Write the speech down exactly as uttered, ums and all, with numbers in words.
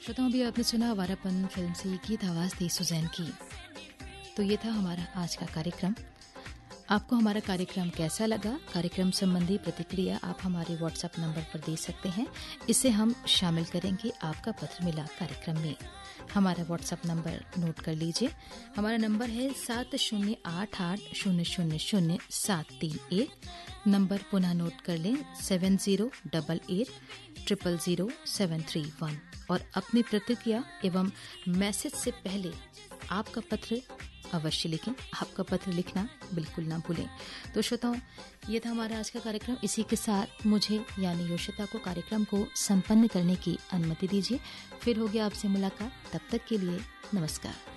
श्रोताओं, अभी आपने सुना आवारापन फिल्म से गीत आवाज थी सुजैन की। तो ये था हमारा आज का कार्यक्रम। आपको हमारा कार्यक्रम कैसा लगा? कार्यक्रम संबंधी प्रतिक्रिया आप हमारे व्हाट्सएप नंबर पर दे सकते हैं। इसे हम शामिल करेंगे आपका पत्र मिला कार्यक्रम में। हमारा व्हाट्सएप नंबर नोट कर लीजिए। हमारा नंबर है सात शून्य आठ आठ शून्य शून्य शून्य सात तीन एक। नंबर पुनः नोट कर लें, seven zero double eight triple zero seven three one. और अपनी प्रतिक्रिया एवं मैसेज से पहले आपका पत्र अवश्य लिखें। आपका पत्र लिखना बिल्कुल ना भूलें। तो श्रोताओं, ये था हमारा आज का कार्यक्रम। इसी के साथ मुझे यानी योशिता को कार्यक्रम को संपन्न करने की अनुमति दीजिए। फिर होगी आपसे मुलाकात। तब तक के लिए नमस्कार।